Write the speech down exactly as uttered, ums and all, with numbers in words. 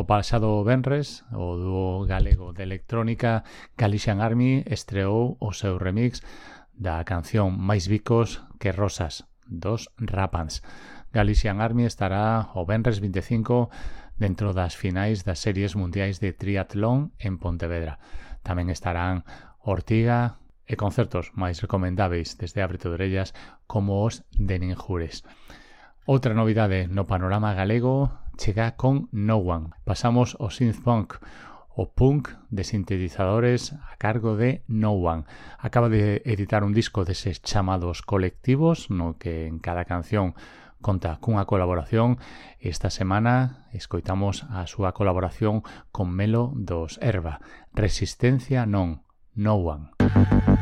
O pasado venres, o dúo galego de electrónica Galician Army estreou o seu remix da canción Máis bicos que rosas, dos Rapans. Galician Army estará o venres vinte e cinco dentro das finais das series mundiais de triatlón en Pontevedra. Tamén estarán Ortiga e concertos máis recomendáveis desde Ábrete de Orellas como os de Ninjures. Outra novidade no panorama galego chega con No One. Pasamos ao synth-punk, o punk de sintetizadores a cargo de No One. Acaba de editar un disco deses chamados colectivos, no que en cada canción conta cunha colaboración. Esta semana escoitamos a súa colaboración con Melo dos Herba. Resistencia non, No One.